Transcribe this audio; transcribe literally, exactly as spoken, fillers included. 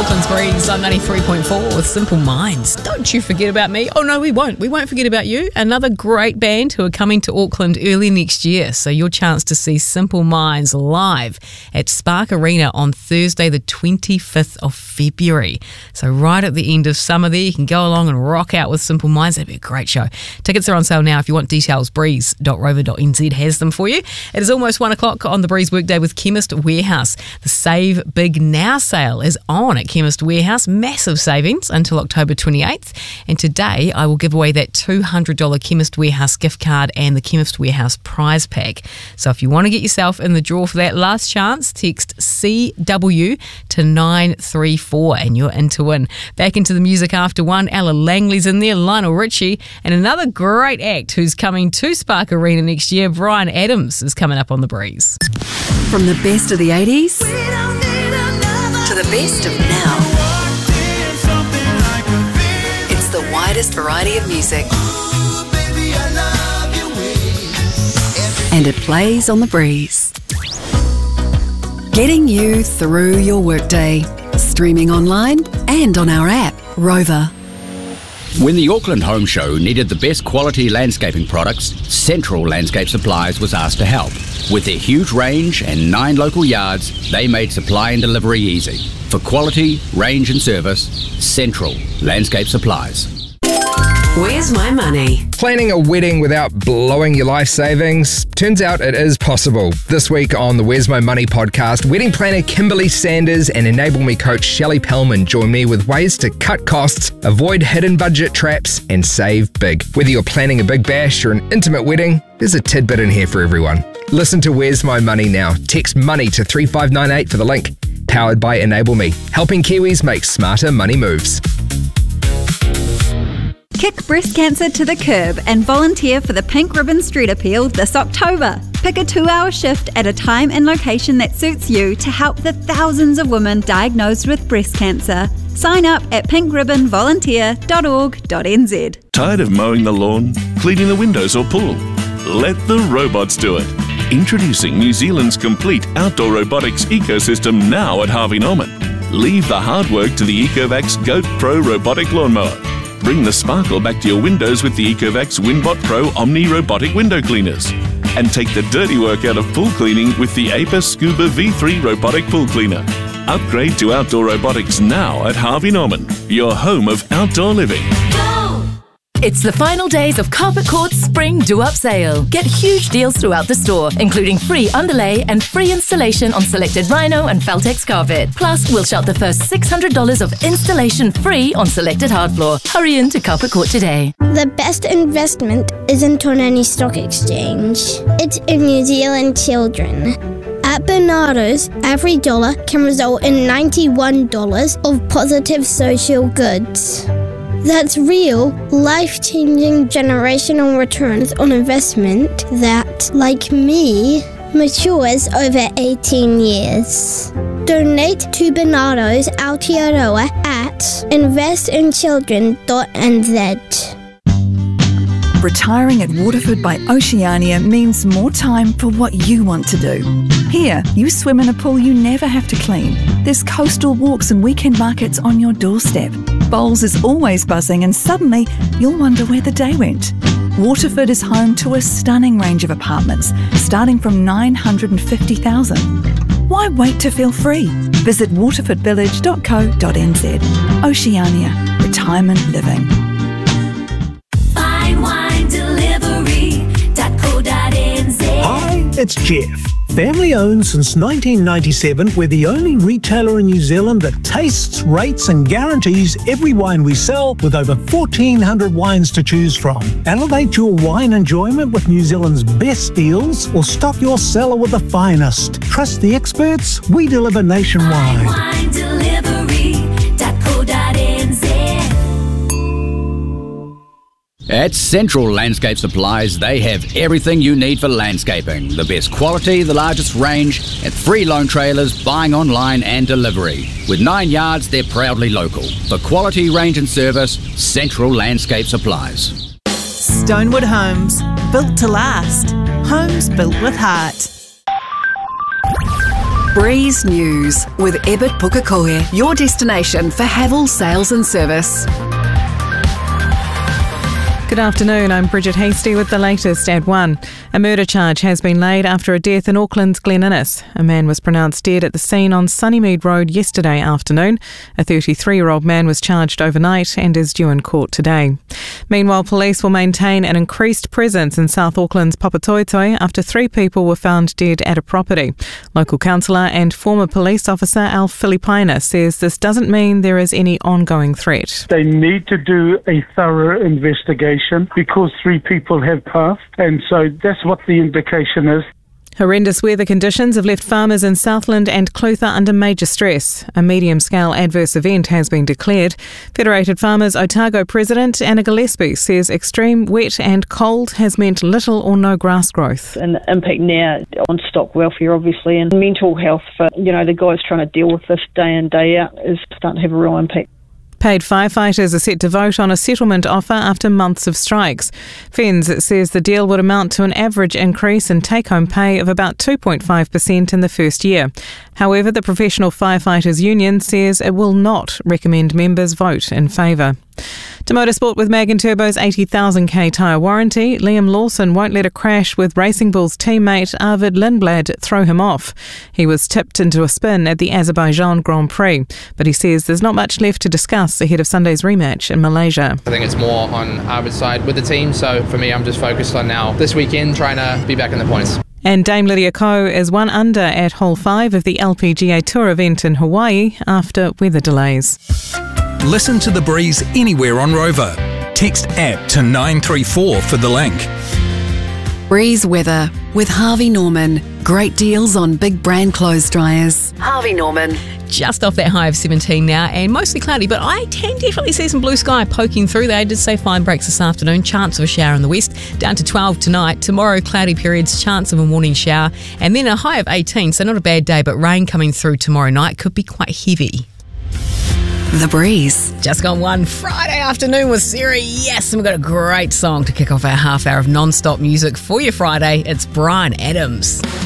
Auckland's Breeze on ninety-three point four with Simple Minds. Don't you forget about me. Oh, no, we won't. We won't forget about you. Another great band who are coming to Auckland early next year. So your chance to see Simple Minds live at Spark Arena on Thursday, the twenty-fifth of February. So right at the end of summer there, you can go along and rock out with Simple Minds. That'd be a great show. Tickets are on sale now. If you want details, breeze dot rover dot n z has them for you. It is almost one o'clock on the Breeze Workday with Chemist Warehouse. The Save Big Now sale is on at Chemist Warehouse. Massive savings until October twenty-eighth. And today I will give away that two hundred dollars Chemist Warehouse gift card and the Chemist Warehouse prize pack. So if you want to get yourself in the draw for that last chance, text C W to nine three four and you're in to win. Back into the music after one. Ella Langley's in there, Lionel Richie, and another great act who's coming to Spark Arena next year. Bryan Adams is coming up on the Breeze. From the best of the eighties to the best of now. It's the widest variety of music. And it plays on the Breeze. Getting you through your workday. Streaming online and on our app, Rover. When the Auckland Home Show needed the best quality landscaping products, Central Landscape Supplies was asked to help. With their huge range and nine local yards, they made supply and delivery easy. For quality, range and service, Central Landscape Supplies. Where's my money? Planning a wedding without blowing your life savings? Turns out it is possible. This week on the Where's My Money podcast, wedding planner Kimberly Sanders and Enable Me coach Shelley Pellman join me with ways to cut costs, avoid hidden budget traps, and save big. Whether you're planning a big bash or an intimate wedding, there's a tidbit in here for everyone. Listen to Where's My Money now. Text money to three five nine eight for the link. Powered by Enable Me, helping Kiwis make smarter money moves. Kick breast cancer to the curb and volunteer for the Pink Ribbon Street Appeal this October. Pick a two-hour shift at a time and location that suits you to help the thousands of women diagnosed with breast cancer. Sign up at pink ribbon volunteer dot org dot n z. Tired of mowing the lawn, cleaning the windows or pool? Let the robots do it. Introducing New Zealand's complete outdoor robotics ecosystem now at Harvey Norman. Leave the hard work to the Ecovacs Goat Pro robotic lawnmower. Bring the sparkle back to your windows with the Ecovacs Winbot Pro Omni robotic window cleaners. And take the dirty work out of pool cleaning with the Apis Scuba V three robotic pool cleaner. Upgrade to outdoor robotics now at Harvey Norman, your home of outdoor living. It's the final days of Carpet Court's Spring Do-Up Sale. Get huge deals throughout the store, including free underlay and free installation on selected Rhino and Feltex carpet. Plus, we'll shop the first six hundred dollars of installation free on selected hard floor. Hurry in to Carpet Court today. The best investment isn't on any stock exchange. It's in New Zealand children. At Bernardo's, every dollar can result in ninety-one dollars of positive social goods. That's real, life-changing generational returns on investment that, like me, matures over eighteen years. Donate to Bernardo's Aotearoa at invest in children dot n z. Retiring at Waterford by Oceania means more time for what you want to do. Here, you swim in a pool you never have to clean. There's coastal walks and weekend markets on your doorstep. Bowls is always buzzing and suddenly you'll wonder where the day went. Waterford is home to a stunning range of apartments, starting from nine hundred fifty thousand dollars. Why wait to feel free? Visit waterford village dot co dot n z. Oceania, retirement living. Hi, it's Jeff. Family owned since nineteen ninety-seven, we're the only retailer in New Zealand that tastes, rates and guarantees every wine we sell with over fourteen hundred wines to choose from. Elevate your wine enjoyment with New Zealand's best deals or stock your cellar with the finest. Trust the experts, we deliver nationwide. wine delivery dot co dot n z. At Central Landscape Supplies, they have everything you need for landscaping. The best quality, the largest range, and free loan trailers, buying online and delivery. With nine yards, they're proudly local. For quality, range and service, Central Landscape Supplies. Stonewood Homes, built to last. Homes built with heart. Breeze News with Ebert Pukekohe, your destination for Havel sales and service. Good afternoon, I'm Bridget Hasty with the latest at one. A murder charge has been laid after a death in Auckland's Glen Innes. A man was pronounced dead at the scene on Sunnymead Road yesterday afternoon. A thirty-three-year-old man was charged overnight and is due in court today. Meanwhile, police will maintain an increased presence in South Auckland's Papatoetoe after three people were found dead at a property. Local councillor and former police officer Al Filipaina says this doesn't mean there is any ongoing threat. They need to do a thorough investigation because three people have passed, and so that's what the implication is. Horrendous weather conditions have left farmers in Southland and Clutha under major stress. A medium-scale adverse event has been declared. Federated Farmers Otago President Anna Gillespie says extreme wet and cold has meant little or no grass growth. An impact now on stock welfare, obviously, and mental health for, you know, the guys trying to deal with this day in, day out is starting to have a real impact. Paid firefighters are set to vote on a settlement offer after months of strikes. Fens says the deal would amount to an average increase in take-home pay of about two point five percent in the first year. However, the Professional Firefighters Union says it will not recommend members vote in favour. To motorsport with Mag and Turbo's eighty thousand k tyre warranty, Liam Lawson won't let a crash with Racing Bull's teammate Arvid Lindblad throw him off. He was tipped into a spin at the Azerbaijan Grand Prix, but he says there's not much left to discuss ahead of Sunday's rematch in Malaysia. I think it's more on Arvid's side with the team, so for me I'm just focused on now this weekend trying to be back in the points. And Dame Lydia Ko is one under at hole five of the L P G A Tour event in Hawaii after weather delays. Listen to The Breeze anywhere on Rover. Text app to nine three four for the link. Breeze weather with Harvey Norman. Great deals on big brand clothes dryers. Harvey Norman. Just off that high of seventeen now and mostly cloudy, but I can definitely see some blue sky poking through there. I did say fine breaks this afternoon, chance of a shower in the west, down to twelve tonight. Tomorrow, cloudy periods, chance of a morning shower, and then a high of eighteen, so not a bad day, but rain coming through tomorrow night could be quite heavy. The Breeze. Just gone one Friday afternoon with Sarah. Yes, and we've got a great song to kick off our half hour of non-stop music for your Friday. It's Bryan Adams.